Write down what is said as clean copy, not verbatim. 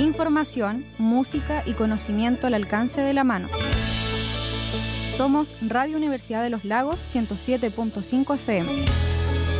Información, música y conocimiento al alcance de la mano. Somos Radio Universidad de los Lagos 107.5 FM.